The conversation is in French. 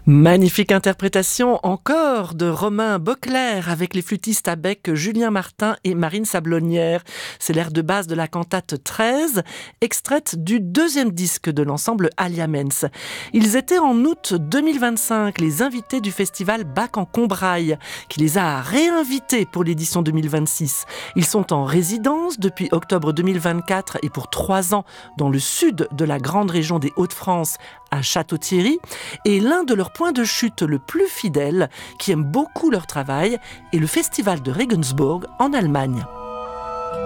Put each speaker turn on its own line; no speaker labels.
Magnifique interprétation encore de Romain Beauclerc avec les flûtistes à bec Julien Martin et Marine Sablonnière. C'est l'air de base de la cantate 13, extraite du deuxième disque de l'ensemble Aliamens. Ils étaient en août 2025 les invités du festival Bach en Combrailles, qui les a réinvités pour l'édition 2026. Ils sont en résidence depuis octobre 2024 et pour 3 ans dans le sud de la grande région des Hauts-de-France, à Château-Thierry, et l'un de leurs points de chute le plus fidèle, qui aime beaucoup leur travail, est le festival de Regensburg en Allemagne.